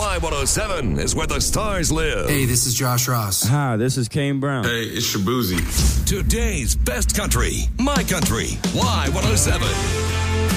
Y107 is where the stars live. Hey, this is Josh Ross. Hi, this is Kane Brown. Hey, it's Shabuzi. Today's best country, my country, Y107.